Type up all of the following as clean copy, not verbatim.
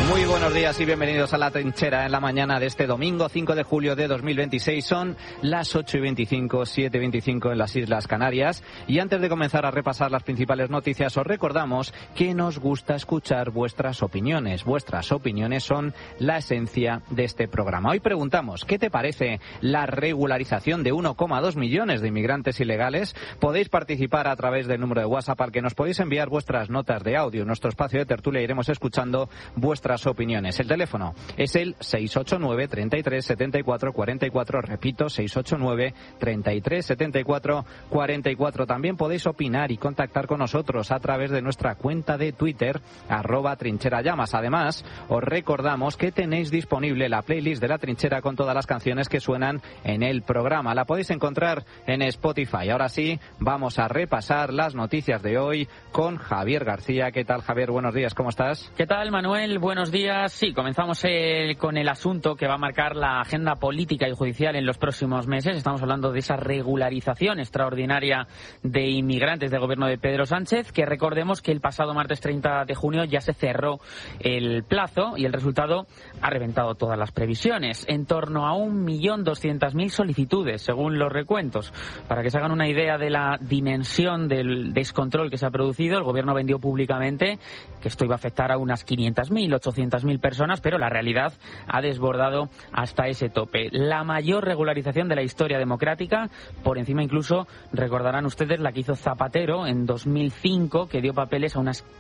Muy buenos días y bienvenidos a La Trinchera en la mañana de este domingo 5 de julio de 2026. Son las 8:25, 7:25 en las Islas Canarias. Y antes de comenzar a repasar las principales noticias, os recordamos que nos gusta escuchar vuestras opiniones. Vuestras opiniones son la esencia de este programa. Hoy preguntamos, ¿qué te parece la regularización de 1,2 millones de inmigrantes ilegales? Podéis participar a través del número de WhatsApp al que nos podéis enviar vuestras notas de audio. En nuestro espacio de tertulia iremos escuchando vuestras opiniones. El teléfono es el 689 33 74 44, repito, 689 33 74 44. También podéis opinar y contactar con nosotros a través de nuestra cuenta de Twitter, @trincherallamas. Además, os recordamos que tenéis disponible la playlist de La Trinchera con todas las canciones que suenan en el programa. La podéis encontrar en Spotify. Ahora sí, vamos a repasar las noticias de hoy con Javier García. ¿Qué tal, Javier? Buenos días, ¿cómo estás? ¿Qué tal, Manuel? Buenos días. Sí, comenzamos con el asunto que va a marcar la agenda política y judicial en los próximos meses. Estamos hablando de esa regularización extraordinaria de inmigrantes del gobierno de Pedro Sánchez, que recordemos que el pasado martes 30 de junio ya se cerró el plazo y el resultado ha reventado todas las previsiones. En torno a 1.200.000 solicitudes, según los recuentos. Para que se hagan una idea de la dimensión del descontrol que se ha producido, el gobierno vendió públicamente que esto iba a afectar a unas 500.000, 800.000 personas, pero la realidad ha desbordado hasta ese tope. La mayor regularización de la historia democrática, por encima incluso, recordarán ustedes, la que hizo Zapatero en 2005, que dio papeles a unas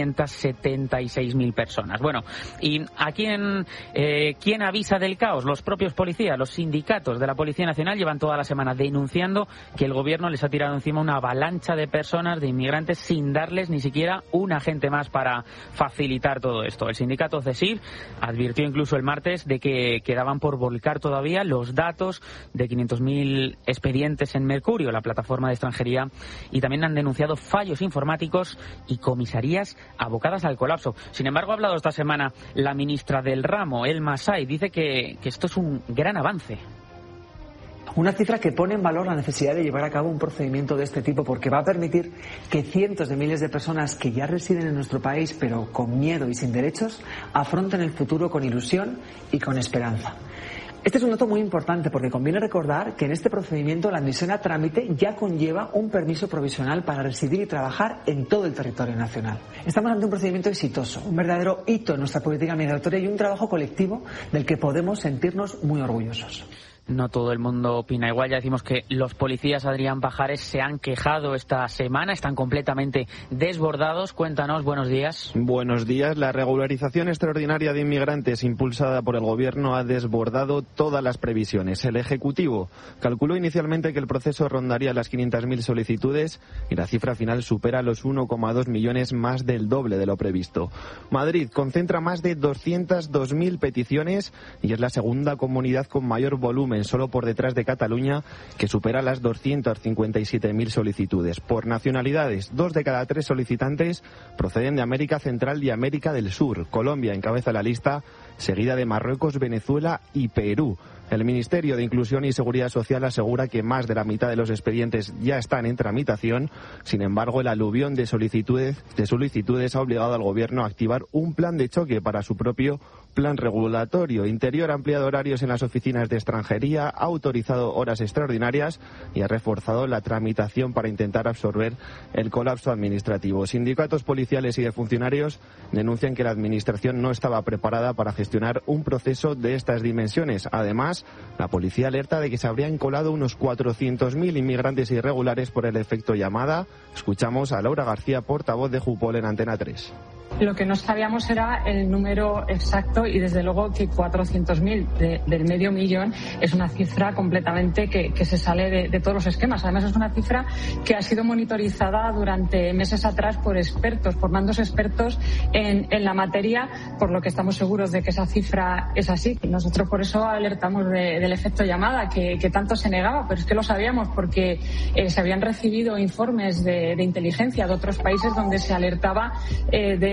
576.000 personas. Bueno, ¿y a quién avisa del caos? Los propios policías, los sindicatos de la Policía Nacional llevan toda la semana denunciando que el gobierno les ha tirado encima una avalancha de personas, de inmigrantes, sin darles ni siquiera un agente más para facilitar todo esto. El sindicato CESIF advirtió incluso el martes de que quedaban por volcar todavía los datos de 500.000 expedientes en Mercurio, la plataforma de extranjería, y también han denunciado fallos informáticos y comisarías abocadas al colapso. Sin embargo, ha hablado esta semana la ministra del ramo, Elma Said, dice que esto es un gran avance. Una cifra que pone en valor la necesidad de llevar a cabo un procedimiento de este tipo, porque va a permitir que cientos de miles de personas que ya residen en nuestro país pero con miedo y sin derechos afronten el futuro con ilusión y con esperanza. Este es un dato muy importante porque conviene recordar que en este procedimiento la admisión a trámite ya conlleva un permiso provisional para residir y trabajar en todo el territorio nacional. Estamos ante un procedimiento exitoso, un verdadero hito en nuestra política migratoria y un trabajo colectivo del que podemos sentirnos muy orgullosos. No todo el mundo opina igual. Ya decimos que los policías, Adrián Pajares, se han quejado esta semana, están completamente desbordados. Cuéntanos, buenos días. Buenos días. La regularización extraordinaria de inmigrantes impulsada por el Gobierno ha desbordado todas las previsiones. El Ejecutivo calculó inicialmente que el proceso rondaría las 500.000 solicitudes y la cifra final supera los 1,2 millones, más del doble de lo previsto. Madrid concentra más de 202.000 peticiones y es la segunda comunidad con mayor volumen, solo por detrás de Cataluña, que supera las 257.000 solicitudes. Por nacionalidades, 2 de cada 3 solicitantes proceden de América Central y América del Sur. Colombia encabeza la lista, seguida de Marruecos, Venezuela y Perú. El Ministerio de Inclusión y Seguridad Social asegura que más de la mitad de los expedientes ya están en tramitación. Sin embargo, el aluvión de solicitudes ha obligado al Gobierno a activar un plan de choque para su propio plan regulatorio. Interior ha ampliado horarios en las oficinas de extranjería, ha autorizado horas extraordinarias y ha reforzado la tramitación para intentar absorber el colapso administrativo. Sindicatos policiales y de funcionarios denuncian que la Administración no estaba preparada para gestionar un proceso de estas dimensiones. Además, la policía alerta de que se habrían colado unos 400.000 inmigrantes irregulares por el efecto llamada. Escuchamos a Laura García, portavoz de Jupol en Antena 3. Lo que no sabíamos era el número exacto y desde luego que 400.000 del medio millón es una cifra completamente que se sale de todos los esquemas. Además es una cifra que ha sido monitorizada durante meses atrás por expertos, por mandos expertos en la materia, por lo que estamos seguros de que esa cifra es así. Nosotros por eso alertamos del efecto llamada, que tanto se negaba, pero es que lo sabíamos porque se habían recibido informes de inteligencia de otros países donde se alertaba de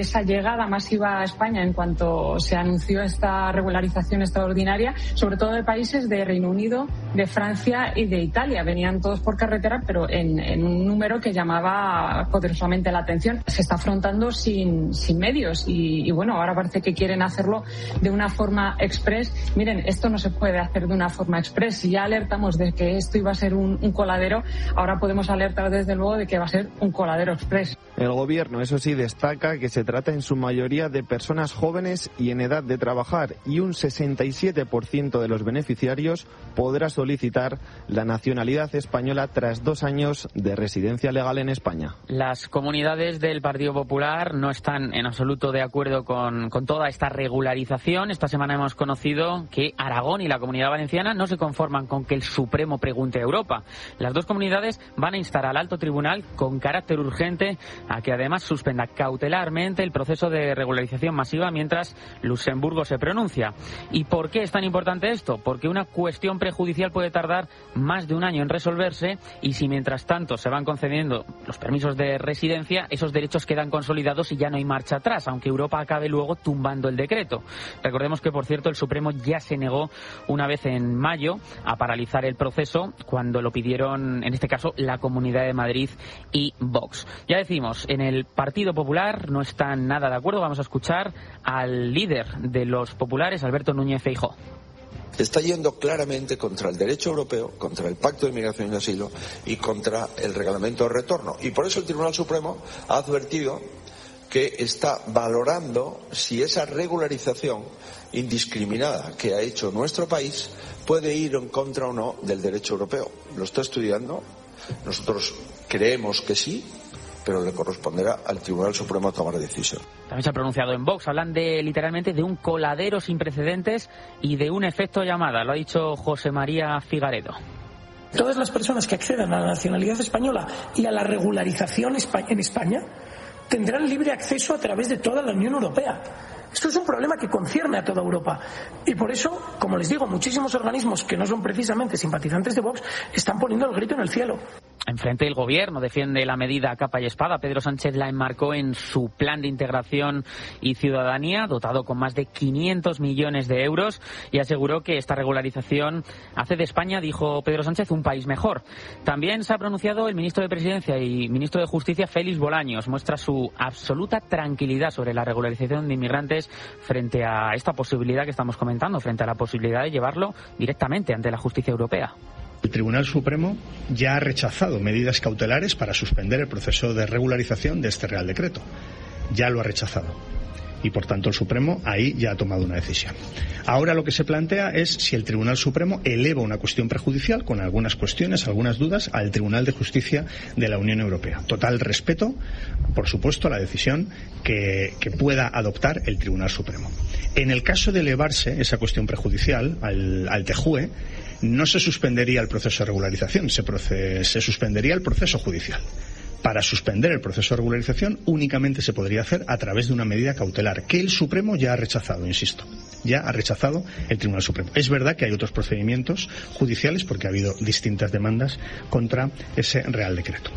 esa llegada masiva a España en cuanto se anunció esta regularización extraordinaria, sobre todo de países de Reino Unido, de Francia y de Italia. Venían todos por carretera, pero en un número que llamaba poderosamente la atención. Se está afrontando sin medios y bueno, ahora parece que quieren hacerlo de una forma express. Miren, esto no se puede hacer de una forma express. Si ya alertamos de que esto iba a ser un coladero, ahora podemos alertar desde luego de que va a ser un coladero express. El gobierno, eso sí, destaca que se trata en su mayoría de personas jóvenes y en edad de trabajar, y un 67% de los beneficiarios podrá solicitar la nacionalidad española tras 2 años de residencia legal en España. Las comunidades del Partido Popular no están en absoluto de acuerdo con toda esta regularización. Esta semana hemos conocido que Aragón y la Comunidad Valenciana no se conforman con que el Supremo pregunte a Europa. Las dos comunidades van a instar al Alto Tribunal con carácter urgente a que además suspenda cautelarmente el proceso de regularización masiva mientras Luxemburgo se pronuncia. ¿Y por qué es tan importante esto? Porque una cuestión prejudicial puede tardar más de 1 año en resolverse, y si mientras tanto se van concediendo los permisos de residencia, esos derechos quedan consolidados y ya no hay marcha atrás, aunque Europa acabe luego tumbando el decreto. Recordemos que, por cierto, el Supremo ya se negó una vez en mayo a paralizar el proceso cuando lo pidieron, en este caso, la Comunidad de Madrid y Vox. Ya decimos, en el Partido Popular no están nada de acuerdo. Vamos a escuchar al líder de los populares, Alberto Núñez Feijóo. Está yendo claramente contra el derecho europeo, contra el Pacto de Migración y Asilo y contra el Reglamento de Retorno. Y por eso el Tribunal Supremo ha advertido que está valorando si esa regularización indiscriminada que ha hecho nuestro país puede ir en contra o no del derecho europeo. Lo está estudiando. Nosotros creemos que sí, pero le corresponderá al Tribunal Supremo tomar decisión. También se ha pronunciado en Vox. Hablan literalmente de un coladero sin precedentes y de un efecto llamada. Lo ha dicho José María Figaredo. Todas las personas que accedan a la nacionalidad española y a la regularización en España tendrán libre acceso a través de toda la Unión Europea. Esto es un problema que concierne a toda Europa. Y por eso, como les digo, muchísimos organismos que no son precisamente simpatizantes de Vox están poniendo el grito en el cielo. Enfrente el Gobierno defiende la medida a capa y espada. Pedro Sánchez la enmarcó en su plan de integración y ciudadanía, dotado con más de 500 millones de euros, y aseguró que esta regularización hace de España, dijo Pedro Sánchez, un país mejor. También se ha pronunciado el ministro de Presidencia y ministro de Justicia, Félix Bolaños. Muestra su absoluta tranquilidad sobre la regularización de inmigrantes frente a esta posibilidad que estamos comentando, frente a la posibilidad de llevarlo directamente ante la justicia europea. El Tribunal Supremo ya ha rechazado medidas cautelares para suspender el proceso de regularización de este Real Decreto. Ya lo ha rechazado. Y, por tanto, el Supremo ahí ya ha tomado una decisión. Ahora lo que se plantea es si el Tribunal Supremo eleva una cuestión prejudicial con algunas cuestiones, algunas dudas, al Tribunal de Justicia de la Unión Europea. Total respeto, por supuesto, a la decisión que pueda adoptar el Tribunal Supremo. En el caso de elevarse esa cuestión prejudicial al TJUE, no se suspendería el proceso de regularización, se suspendería el proceso judicial. Para suspender el proceso de regularización únicamente se podría hacer a través de una medida cautelar, que el Supremo ya ha rechazado, insisto. Ya ha rechazado el Tribunal Supremo. Es verdad que hay otros procedimientos judiciales porque ha habido distintas demandas contra ese Real Decreto.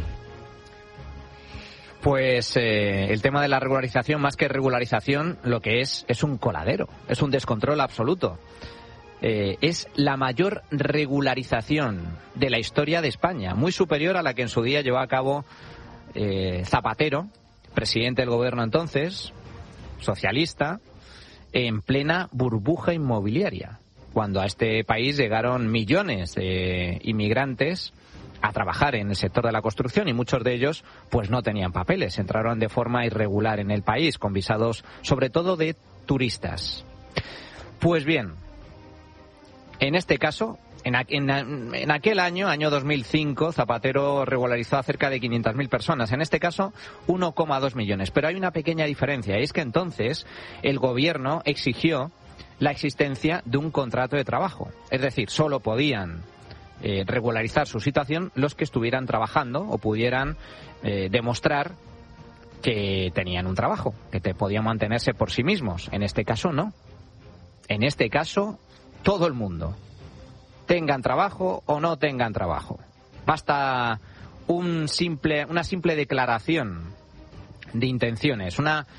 Pues el tema de la regularización, más que regularización, lo que es un coladero, es un descontrol absoluto. Es la mayor regularización de la historia de España, muy superior a la que en su día llevó a cabo Zapatero, presidente del gobierno entonces, socialista, en plena burbuja inmobiliaria, cuando a este país llegaron millones de inmigrantes a trabajar en el sector de la construcción y muchos de ellos pues no tenían papeles, entraron de forma irregular en el país, con visados sobre todo de turistas. Pues bien, en este caso, en aquel año 2005, Zapatero regularizó a cerca de 500.000 personas. En este caso, 1,2 millones. Pero hay una pequeña diferencia, y es que entonces el gobierno exigió la existencia de un contrato de trabajo. Es decir, solo podían regularizar su situación los que estuvieran trabajando o pudieran demostrar que tenían un trabajo, que podían mantenerse por sí mismos. En este caso, no. En este caso, todo el mundo, tengan trabajo o no tengan trabajo. Basta una simple declaración de intenciones, una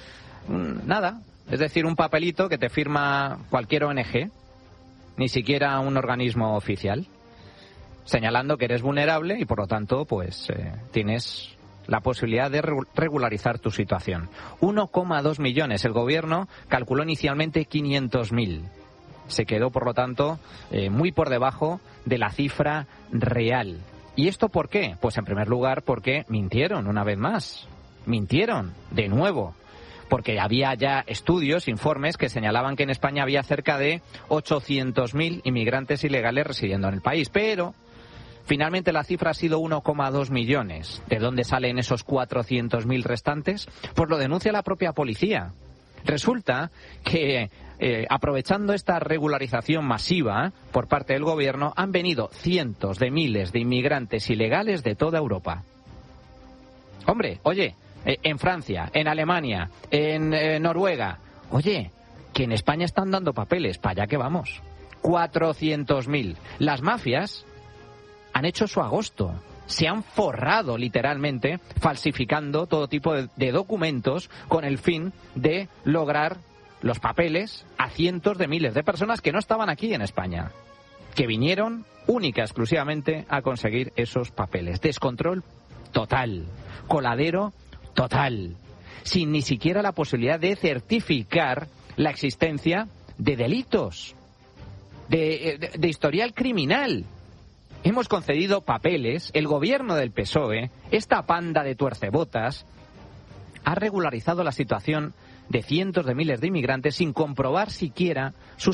nada, es decir, un papelito que te firma cualquier ONG, ni siquiera un organismo oficial, señalando que eres vulnerable y por lo tanto pues tienes la posibilidad de regularizar tu situación. 1,2 millones. El gobierno calculó inicialmente 500.000. Se quedó, por lo tanto, muy por debajo de la cifra real. ¿Y esto por qué? Pues en primer lugar porque mintieron una vez más. Mintieron de nuevo. Porque había ya estudios, informes que señalaban que en España había cerca de 800.000 inmigrantes ilegales residiendo en el país. Pero finalmente la cifra ha sido 1,2 millones. ¿De dónde salen esos 400.000 restantes? Pues lo denuncia la propia policía. Resulta que aprovechando esta regularización masiva por parte del gobierno han venido cientos de miles de inmigrantes ilegales de toda Europa. Hombre, oye, en Francia, en Alemania, en Noruega. Oye, que en España están dando papeles, para allá que vamos. 400.000. Las mafias han hecho su agosto. Se han forrado literalmente falsificando todo tipo de documentos con el fin de lograr los papeles a cientos de miles de personas que no estaban aquí en España, que vinieron única y exclusivamente a conseguir esos papeles. Descontrol total, coladero total, sin ni siquiera la posibilidad de certificar la existencia de delitos, de historial criminal. Hemos concedido papeles, el gobierno del PSOE, esta panda de tuercebotas, ha regularizado la situación de cientos de miles de inmigrantes sin comprobar siquiera sus